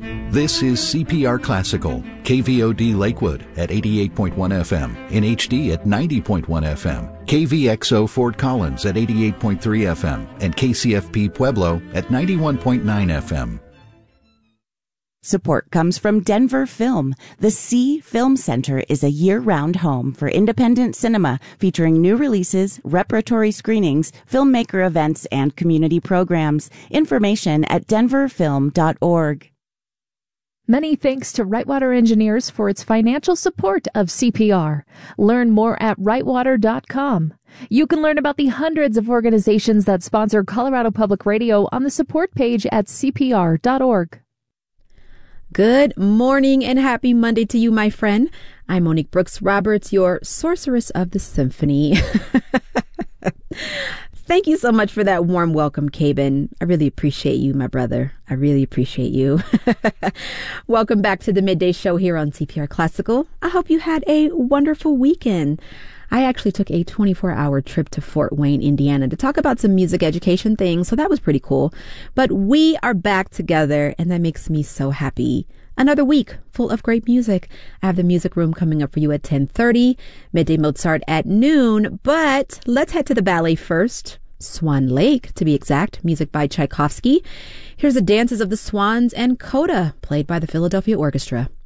This is CPR Classical, KVOD Lakewood at 88.1 FM, in HD at 90.1 FM, KVXO Fort Collins at 88.3 FM, and KCFP Pueblo at 91.9 FM. Support comes from Denver Film. The C Film Center is a year-round home for independent cinema featuring new releases, repertory screenings, filmmaker events, and community programs. Information at denverfilm.org. Many thanks to Rightwater Engineers for its financial support of CPR. Learn more at rightwater.com. You can learn about the hundreds of organizations that sponsor Colorado Public Radio on the support page at cpr.org. Good morning and happy Monday to you, my friend. I'm Monique Brooks Roberts, your sorceress of the symphony. Thank you so much for that warm welcome, Cabin. I really appreciate you, my brother. I really appreciate you. Welcome back to the Midday Show here on CPR Classical. I hope you had a wonderful weekend. I actually took a 24-hour trip to Fort Wayne, Indiana to talk about some music education things, so that was pretty cool. But we are back together, and that makes me so happy. Another week full of great music. I have the music room coming up for you at 10:30, Midday Mozart at noon, but let's head to the ballet first. Swan Lake, to be exact, music by Tchaikovsky. Here's the Dances of the Swans and Coda, played by the Philadelphia Orchestra.